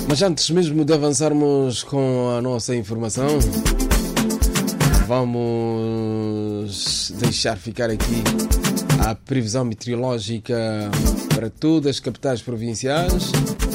Mas antes mesmo de avançarmos com a nossa informação, vamos deixar ficar aqui a previsão meteorológica para todas as capitais provinciais.